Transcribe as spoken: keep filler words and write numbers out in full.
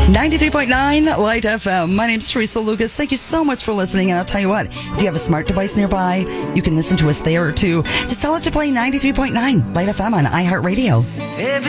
ninety-three point nine Light F M. My name's Teresa Lucas. Thank you so much for listening. And I'll tell you what, if you have a smart device nearby, you can listen to us there too. Just tell it to play ninety-three point nine Light F M on iHeartRadio. Every